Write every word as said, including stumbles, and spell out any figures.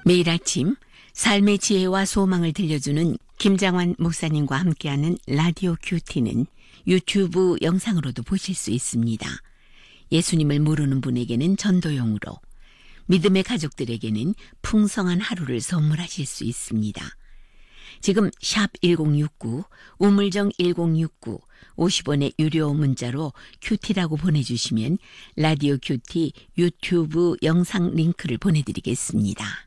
매일 아침 삶의 지혜와 소망을 들려주는 김장환 목사님과 함께하는 라디오 큐티는 유튜브 영상으로도 보실 수 있습니다. 예수님을 모르는 분에게는 전도용으로, 믿음의 가족들에게는 풍성한 하루를 선물하실 수 있습니다. 지금 샵 일공육구, 우물정 일공육구, 오십 원의 유료 문자로 큐티라고 보내주시면 라디오 큐티 유튜브 영상 링크를 보내드리겠습니다.